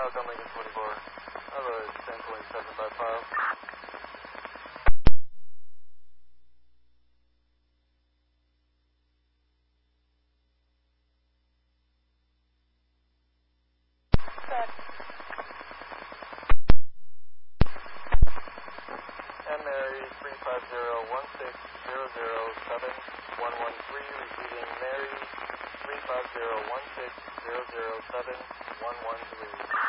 Falcon Lincoln 24. I have a 1027 by file. And Mary 350-16007-113, receiving Mary 350-16007-113.